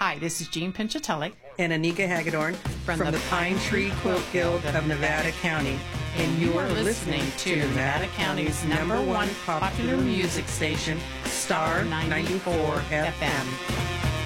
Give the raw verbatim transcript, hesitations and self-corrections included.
Hi, this is Jean Pinchatelli and Anika Hagedorn from, from the, the Pine Tree Quilt Guild of Nevada County, and you are listening to Nevada County's number one popular music station, Star ninety-four F M.